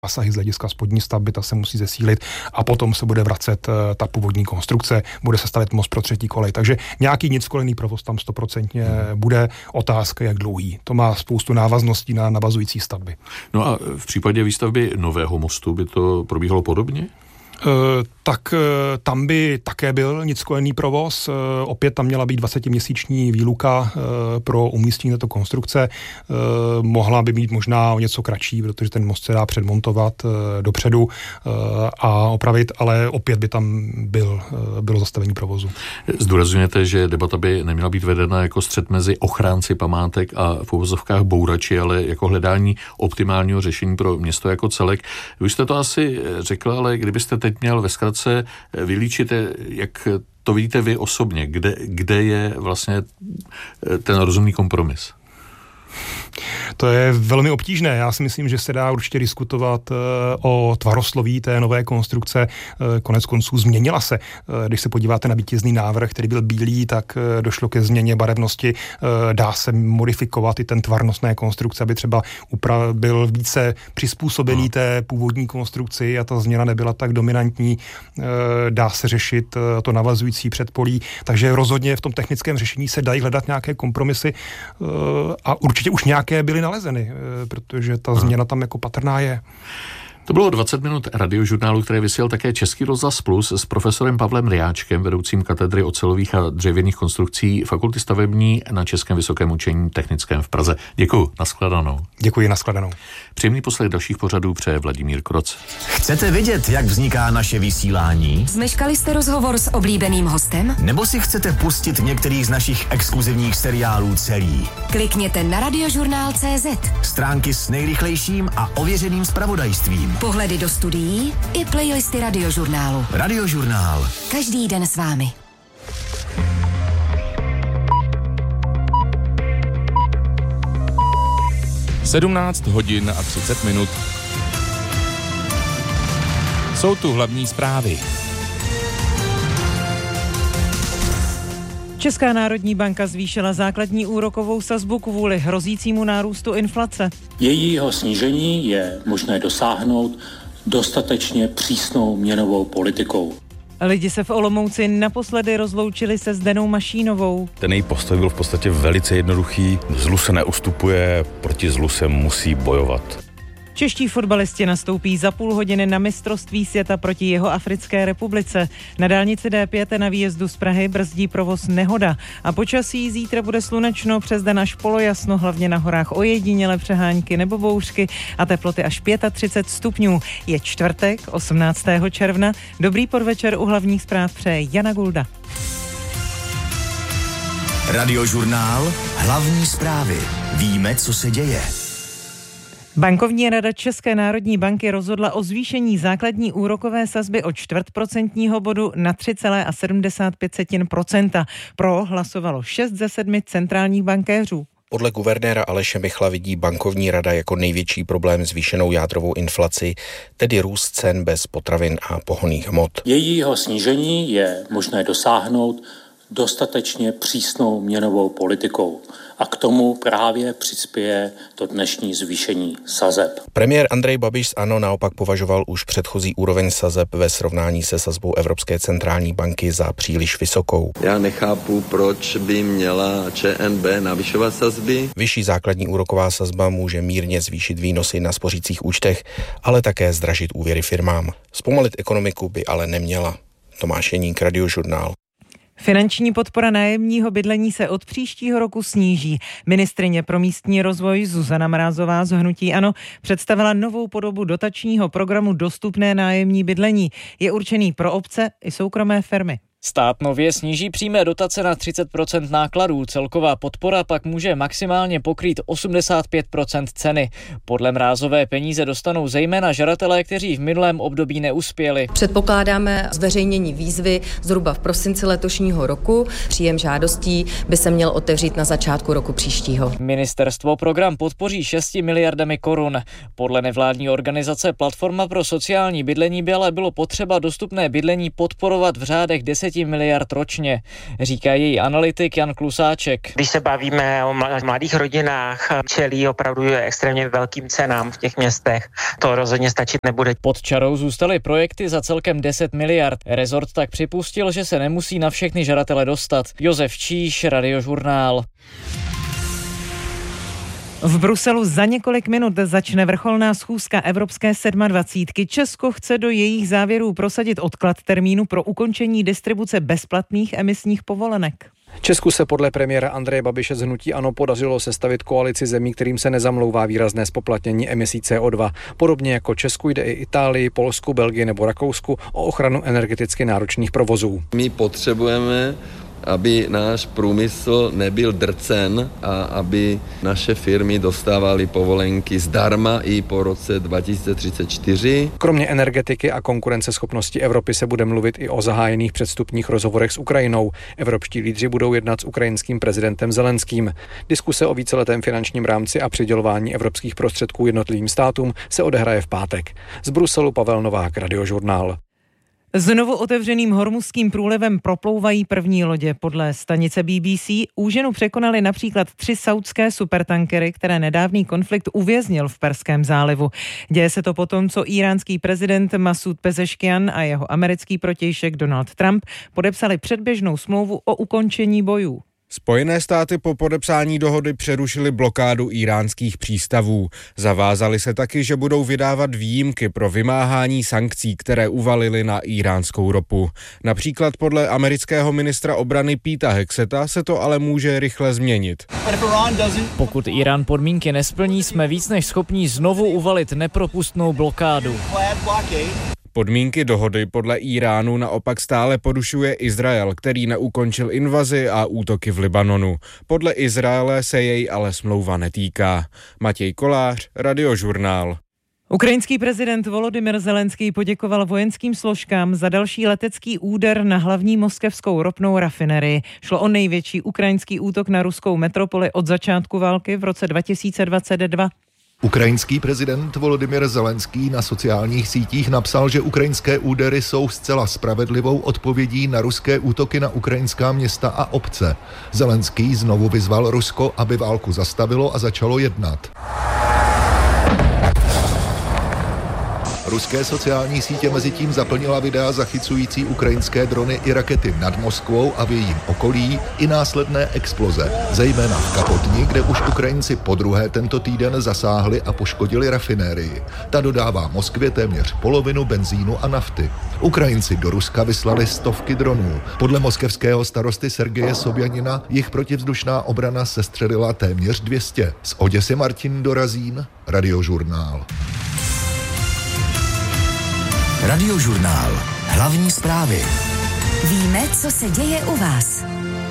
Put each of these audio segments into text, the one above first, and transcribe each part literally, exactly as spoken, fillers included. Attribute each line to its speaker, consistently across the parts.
Speaker 1: zásahy z hlediska spodní stavby, ta se musí zesílit a potom se bude vracet ta původní konstrukce, bude se stavět most pro třetí kolej. Takže nějaký nickolený provoz tam stoprocentně hmm. bude, otázka jak dlouhý. To má spoustu návazností na navazující stavby.
Speaker 2: No a v případě výstavby nového mostu by to probíhalo podobně?
Speaker 1: Uh, tak uh, tam by také byl nickolený provoz. Uh, opět tam měla být dvacetiměsíční výluka uh, pro umístění této konstrukce. Uh, mohla by být možná o něco kratší, protože ten most se dá předmontovat uh, dopředu uh, a opravit, ale opět by tam byl, uh, bylo zastavení provozu.
Speaker 2: Zdůrazňujete, že debata by neměla být vedena jako střet mezi ochránci památek a v uvozovkách bourači, ale jako hledání optimálního řešení pro město jako celek. Vy jste to asi řekl, ale kdybyste teď měl ve zkratce vylíčit, jak to vidíte vy osobně, kde, kde je vlastně ten rozumný kompromis?
Speaker 1: To je velmi obtížné. Já si myslím, že se dá určitě diskutovat o tvarosloví té nové konstrukce. Konec konců změnila se. Když se podíváte na vítězný návrh, který byl bílý, tak došlo ke změně barevnosti. Dá se modifikovat i ten tvar nosné konstrukce, aby třeba upra- byl více přizpůsobený té původní konstrukci a ta změna nebyla tak dominantní. Dá se řešit to navazující předpolí. Takže rozhodně v tom technickém řešení se dají hledat nějaké kompromisy a určitě už nějaké byly nalezeny, protože ta změna tam jako patrná je.
Speaker 2: To bylo dvacet minut radiožurnálu, které vysílal také Český rozhlas Plus s profesorem Pavlem Ryáčkem, vedoucím katedry ocelových a dřevěných konstrukcí Fakulty stavební na Českém vysokém učení technickém v Praze. Děkuji, nashledanou.
Speaker 1: Děkuji, nashledanou.
Speaker 2: Příjemný poslech dalších pořadů přeje Vladimír Kroc.
Speaker 3: Chcete vidět, jak vzniká naše vysílání?
Speaker 4: Zmeškali jste rozhovor s oblíbeným hostem?
Speaker 3: Nebo si chcete pustit některý z našich exkluzivních seriálů celý?
Speaker 4: Klikněte na radiožurnál tečka cé zet.
Speaker 3: Stránky s nejrychlejším a ověřeným zpravodajstvím.
Speaker 4: Pohledy do studií i playlisty radiožurnálu.
Speaker 3: Radiožurnál.
Speaker 4: Každý den s vámi.
Speaker 5: sedmnáct hodin a třicet minut. Jsou tu hlavní zprávy.
Speaker 6: Česká národní banka zvýšila základní úrokovou sazbu kvůli hrozícímu nárůstu inflace.
Speaker 7: Jejího snížení je možné dosáhnout dostatečně přísnou měnovou politikou.
Speaker 6: Lidi se v Olomouci naposledy rozloučili se Zdenou Mašínovou.
Speaker 8: Ten její postoj byl v podstatě velice jednoduchý. Zlu se neustupuje, proti zlu se musí bojovat.
Speaker 6: Čeští fotbalisti nastoupí za půl hodiny na mistrovství světa proti Jihoafrické republice. Na dálnici D pět na výjezdu z Prahy brzdí provoz nehoda. A počasí zítra bude slunečno, přes den až polojasno, hlavně na horách ojedinělé přehánky nebo bouřky a teploty až třicet pět stupňů. Je čtvrtek, osmnáctého června. Dobrý podvečer, u hlavních zpráv přeje Jana Gulda.
Speaker 3: Radiožurnál. Hlavní zprávy. Víme, co se děje.
Speaker 6: Bankovní rada České národní banky rozhodla o zvýšení základní úrokové sazby o čtvrt procentního bodu na tři celá sedmdesát pět procenta. Pro hlasovalo šest ze sedmi centrálních bankéřů.
Speaker 9: Podle guvernéra Aleše Michla vidí bankovní rada jako největší problém zvýšenou jádrovou inflaci, tedy růst cen bez potravin a pohonných hmot.
Speaker 7: Jejího snížení je možné dosáhnout dostatečně přísnou měnovou politikou. A k tomu právě přispěje to dnešní zvýšení sazeb.
Speaker 9: Premiér Andrej Babiš z ANO naopak považoval už předchozí úroveň sazeb ve srovnání se sazbou Evropské centrální banky za příliš vysokou.
Speaker 10: Já nechápu, proč by měla ČNB navyšovat sazby.
Speaker 9: Vyšší základní úroková sazba může mírně zvýšit výnosy na spořících účtech, ale také zdražit úvěry firmám. Zpomalit ekonomiku by ale neměla. Tomáš Jeník, Radiožurnál.
Speaker 6: Finanční podpora nájemního bydlení se od příštího roku sníží. Ministryně pro místní rozvoj Zuzana Mrázová z hnutí ANO představila novou podobu dotačního programu Dostupné nájemní bydlení. Je určený pro obce i soukromé firmy.
Speaker 11: Stát nově sníží přímé dotace na třicet procent nákladů, celková podpora pak může maximálně pokrýt osmdesát pět procent ceny. Podle Mrázové peníze dostanou zejména žadatelé, kteří v minulém období neuspěli.
Speaker 12: Předpokládáme zveřejnění výzvy zhruba v prosinci letošního roku. Příjem žádostí by se měl otevřít na začátku roku příštího.
Speaker 11: Ministerstvo program podpoří šesti miliardami korun. Podle nevládní organizace Platforma pro sociální bydlení by ale bylo potřeba dostupné bydlení podporovat v řádech deset třicet miliard ročně, říká její analytik Jan Klusáček.
Speaker 13: Když se bavíme o mladých rodinách, čelí opravdu extrémně velkým cenám v těch městech. To rozhodně stačit nebude.
Speaker 11: Pod čarou zůstaly projekty za celkem deset miliard. Rezort tak připustil, že se nemusí na všechny žadatele dostat. Josef Číš, Radiožurnál.
Speaker 6: V Bruselu za několik minut začne vrcholná schůzka Evropské sedmadvacítky. Česko chce do jejich závěrů prosadit odklad termínu pro ukončení distribuce bezplatných emisních povolenek.
Speaker 14: Česku se podle premiéra Andreje Babiše z hnutí ANO podařilo sestavit koalici zemí, kterým se nezamlouvá výrazné zpoplatnění emisí C O dva. Podobně jako Česku jde i Itálii, Polsku, Belgii nebo Rakousku o ochranu energeticky náročných provozů.
Speaker 10: My potřebujeme, aby náš průmysl nebyl drcen a aby naše firmy dostávaly povolenky zdarma i po roce dva tisíce třicet čtyři.
Speaker 14: Kromě energetiky a konkurenceschopnosti Evropy se bude mluvit i o zahájených předstupních rozhovorech s Ukrajinou. Evropští lídři budou jednat s ukrajinským prezidentem Zelenským. Diskuse o víceletém finančním rámci a přidělování evropských prostředků jednotlivým státům se odehraje v pátek. Z Bruselu Pavel Novák, Radiožurnál.
Speaker 6: Znovu otevřeným Hormuzským průlivem proplouvají první lodě. Podle stanice B B C úženu překonaly například tři saudské supertankery, které nedávný konflikt uvěznil v Perském zálivu. Děje se to potom, co íránský prezident Masud Pezeškian a jeho americký protějšek Donald Trump podepsali předběžnou smlouvu o ukončení bojů.
Speaker 15: Spojené státy po podepsání dohody přerušily blokádu íránských přístavů. Zavázali se taky, že budou vydávat výjimky pro vymáhání sankcí, které uvalily na íránskou ropu. Například podle amerického ministra obrany Peta Hexeta se to ale může rychle změnit.
Speaker 11: Pokud Irán podmínky nesplní, jsme víc než schopní znovu uvalit nepropustnou blokádu.
Speaker 15: Podmínky dohody podle Íránu naopak stále porušuje Izrael, který neukončil invazi a útoky v Libanonu. Podle Izraele se jej ale smlouva netýká. Matěj Kolář, Radiožurnál.
Speaker 6: Ukrajinský prezident Volodymyr Zelenský poděkoval vojenským složkám za další letecký úder na hlavní moskevskou ropnou rafinerii. Šlo o největší ukrajinský útok na ruskou metropoli od začátku války v roce dva tisíce dvacet dva.
Speaker 16: Ukrajinský prezident Volodymyr Zelenský na sociálních sítích napsal, že ukrajinské údery jsou zcela spravedlivou odpovědí na ruské útoky na ukrajinská města a obce. Zelenský znovu vyzval Rusko, aby válku zastavilo a začalo jednat. Ruské sociální sítě mezitím zaplnila videa zachycující ukrajinské drony i rakety nad Moskvou a v jejím okolí i následné exploze, zejména v Kapotni, kde už Ukrajinci podruhé tento týden zasáhli a poškodili rafinérii. Ta dodává Moskvě téměř polovinu benzínu a nafty. Ukrajinci do Ruska vyslali stovky dronů. Podle moskevského starosty Sergeje Sobjanina jich protivzdušná obrana sestřelila téměř dvě stě. Z Oděsy Martin Dorazín, Radiožurnál.
Speaker 3: Radiožurnál. Hlavní zprávy.
Speaker 4: Víme, co se děje u vás.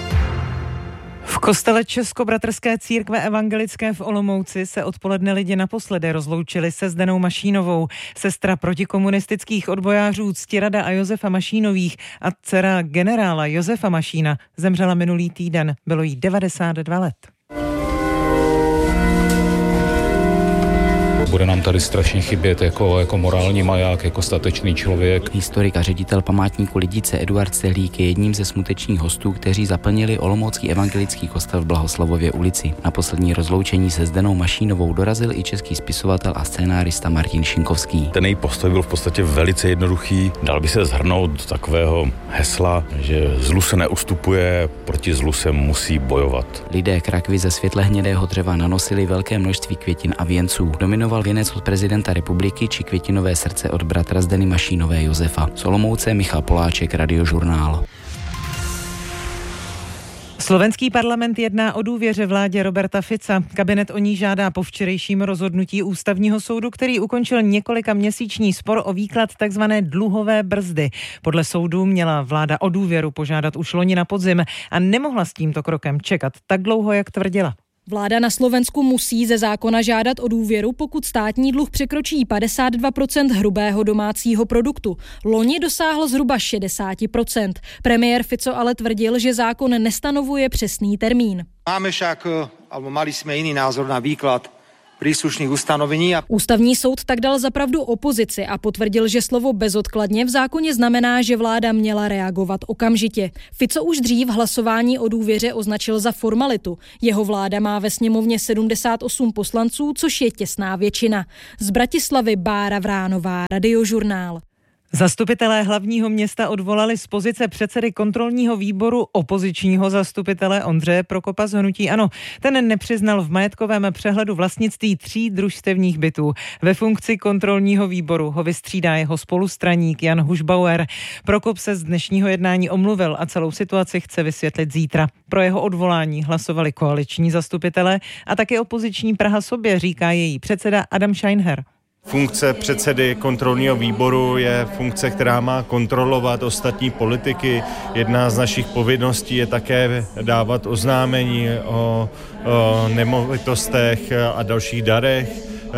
Speaker 6: V kostele Českobratrské církve evangelické v Olomouci se odpoledne lidi naposledy rozloučili se Zdenou Mašínovou. Sestra protikomunistických odbojářů Ctirada a Josefa Mašínových a dcera generála Josefa Mašína zemřela minulý týden. Bylo jí devadesát dva let.
Speaker 8: Bude nám tady strašně chybět jako, jako morální maják, jako statečný člověk.
Speaker 17: Historik a ředitel památníku Lidice Eduard Stehlík je jedním ze smutečných hostů, kteří zaplnili olomoucký evangelický kostel v Blahoslavově ulici. Na poslední rozloučení se Zdenou Mašínovou dorazil i český spisovatel a scénárista Martin Šinkovský.
Speaker 8: Ten její postoj byl v podstatě velice jednoduchý. Dal by se shrnout do takového hesla, že zlu se neustupuje, proti zlu se musí bojovat.
Speaker 17: Lidé k rakvi ze světlehnědého dřeva nanosili velké množství květin a věnců. Dominoval věnec od prezidenta republiky či květinové srdce od bratra Zdeny Mašínové Josefa. Z Olomouce Michal Poláček, Radiožurnál.
Speaker 6: Slovenský parlament jedná o důvěře vládě Roberta Fica. Kabinet o ní žádá po včerejším rozhodnutí ústavního soudu, který ukončil několika měsíční spor o výklad tzv. Dluhové brzdy. Podle soudu měla vláda o důvěru požádat už loni na podzim a nemohla s tímto krokem čekat tak dlouho, jak tvrdila.
Speaker 18: Vláda na Slovensku musí ze zákona žádat o důvěru, pokud státní dluh překročí padesát dva procent hrubého domácího produktu. Loni dosáhl zhruba šedesát procent. Premiér Fico ale tvrdil, že zákon nestanovuje přesný termín.
Speaker 19: Máme však, alebo mali jsme jiný názor na výklad príslušných ustanovení.
Speaker 18: Ústavní soud tak dal za pravdu opozici a potvrdil, že slovo bezodkladně v zákoně znamená, že vláda měla reagovat okamžitě. Fico už dřív hlasování o důvěře označil za formalitu. Jeho vláda má ve sněmovně sedmdesát osm poslanců, což je těsná většina. Z Bratislavy Bára Vránová, Radiožurnál.
Speaker 6: Zastupitelé hlavního města odvolali z pozice předsedy kontrolního výboru opozičního zastupitele Ondřeje Prokopa z hnutí ANO. Ten nepřiznal v majetkovém přehledu vlastnictví tří družstevních bytů. Ve funkci kontrolního výboru ho vystřídá jeho spolustraník Jan Hušbauer. Prokop se z dnešního jednání omluvil a celou situaci chce vysvětlit zítra. Pro jeho odvolání hlasovali koaliční zastupitelé a také opoziční Praha sobě, říká její předseda Adam Scheinher.
Speaker 20: Funkce předsedy kontrolního výboru je funkce, která má kontrolovat ostatní politiky. Jedna z našich povinností je také dávat oznámení o, o nemovitostech a dalších darech.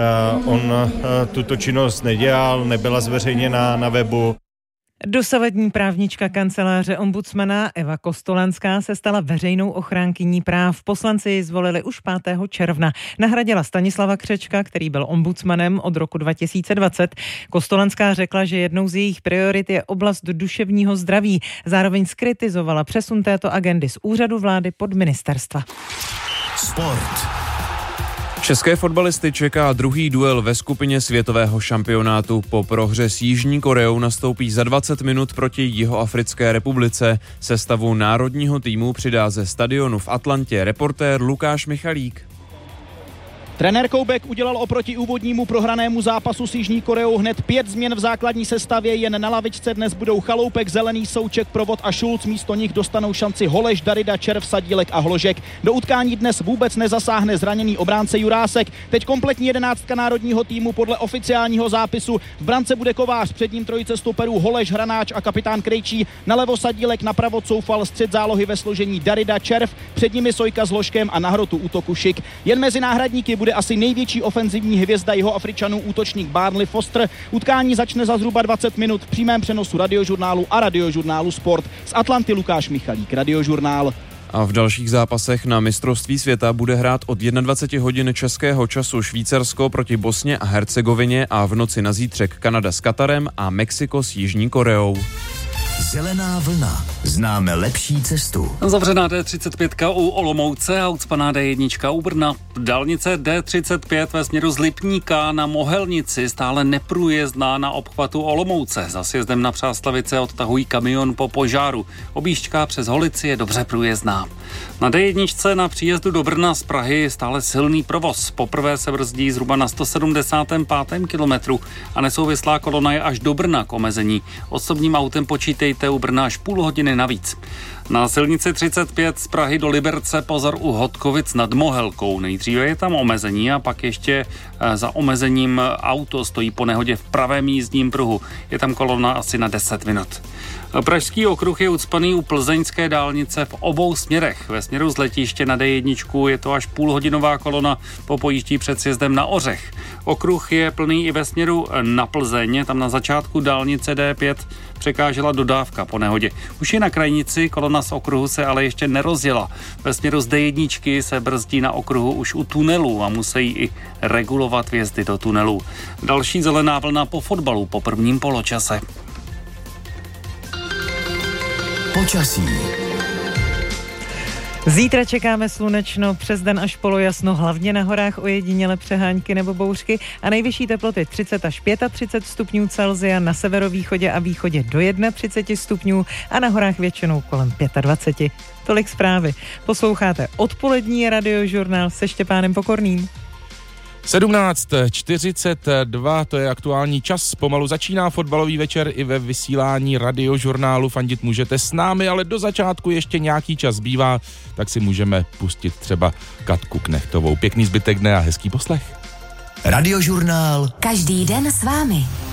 Speaker 20: On tuto činnost nedělal, nebyla zveřejněna na webu.
Speaker 6: Dosavadní právnička kanceláře ombudsmana Eva Kostolanská se stala veřejnou ochránkyní práv. Poslanci ji zvolili už pátého června. Nahradila Stanislava Křečka, který byl ombudsmanem od roku dva tisíce dvacet. Kostolanská řekla, že jednou z jejich priorit je oblast duševního zdraví. Zároveň skritizovala přesun této agendy z úřadu vlády pod ministerstva.
Speaker 3: Sport.
Speaker 5: České fotbalisty čeká druhý duel ve skupině světového šampionátu. Po prohře s Jižní Koreou nastoupí za dvacet minut proti Jihoafrické republice. Sestavu národního týmu přidá ze stadionu v Atlantě reportér Lukáš Michalík.
Speaker 21: Trenér Koubek udělal oproti úvodnímu prohranému zápasu s Jižní Koreou hned pět změn v základní sestavě, jen na lavičce dnes budou Chaloupek, Zelený, Souček, Provod a Šulc, místo nich dostanou šanci Holeš, Darida, Červ, Sadílek a Hložek. Do utkání dnes vůbec nezasáhne zraněný obránce Jurásek. Teď kompletní jedenáctka národního týmu podle oficiálního zápisu. V brance bude Kovář, před ním trojice stoperů Holeš, Hranáč a kapitán Krejčí, nalevo Sadílek, napravo Coufal, střed zálohy ve složení Darida, Červ, před nimi Sojka s Hložkem a na hrotu útoku Šik. Jen mezi náhradníky bude asi největší ofenzivní hvězda Jihoafričanů útočník Barnley Foster. Utkání začne za zhruba dvacet minut v přímém přenosu Radiožurnálu a Radiožurnálu Sport. Z Atlanty Lukáš Michalík, Radiožurnál.
Speaker 5: A v dalších zápasech na mistrovství světa bude hrát od dvacet jedna hodin českého času Švýcarsko proti Bosně a Hercegovině a v noci na zítřek Kanada s Katarem a Mexiko s Jižní Koreou.
Speaker 3: Zelená vlna. Známe lepší cestu.
Speaker 22: Zavřená D třicet pět u Olomouce a ucpaná D jedna u Brna. Dálnice D třicet pět ve směru z Lipníka na Mohelnici stále neprůjezdná na obchvatu Olomouce. Za sjezdem na Přáslavice odtahují kamion po požáru. Objížďka přes Holici je dobře průjezdná. Na D jedna na příjezdu do Brna z Prahy stále silný provoz. Poprvé se brzdí zhruba na sto sedmdesátém pátém kilometru a nesouvislá kolona je až do Brna k omezení. Osobním autem počítejte u Brna až půl hodiny navíc. Na silnici třicet pět z Prahy do Liberce pozor u Hodkovic nad Mohelkou. Nejdříve je tam omezení a pak ještě za omezením auto stojí po nehodě v pravém jízdním pruhu. Je tam kolona asi na deset minut. Pražský okruh je ucpaný u plzeňské dálnice v obou směrech. Ve směru z letiště na D jedna je to až půlhodinová kolona po pojíždí před sjezdem na Ořech. Okruh je plný i ve směru na Plzeň, tam na začátku dálnice D pět překážela dodávka po nehodě. Už je na krajnici, kolona z okruhu se ale ještě nerozjela. Ve směru z D jedna se brzdí na okruhu už u tunelů a musí i regulovat vjezdy do tunelů. Další zelená vlna po fotbalu po prvním poločase.
Speaker 3: Počasí.
Speaker 6: Zítra čekáme slunečno, přes den až polojasno, hlavně na horách ojediněle přehánky nebo bouřky a nejvyšší teploty třicet až třicet pět stupňů Celsia, na severovýchodě a východě do třicet jedna stupňů a na horách většinou kolem dvacet pět. Tolik zprávy. Posloucháte odpolední Radiožurnál se Štěpánem Pokorným.
Speaker 5: sedmnáct čtyřicet dva, to je aktuální čas, pomalu začíná fotbalový večer i ve vysílání Radiožurnálu. Fandit můžete s námi, ale do začátku ještě nějaký čas zbývá, tak si můžeme pustit třeba Katku Knechtovou. Pěkný zbytek dne a hezký poslech.
Speaker 3: Radiožurnál.
Speaker 4: Každý den s vámi.